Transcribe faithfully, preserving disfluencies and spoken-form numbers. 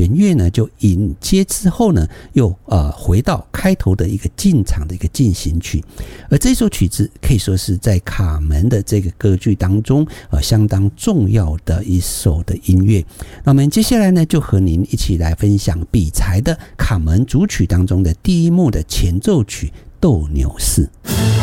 弦乐呢就引接之后呢，又呃回到开头的一个进场的一个进行曲。而这首曲子可以说是在卡门的这个歌剧当中呃相当重要的一首的音乐。那我们接下来呢，就和您一起来分享比才的卡门主曲当中的第一幕的前奏曲《斗牛士》。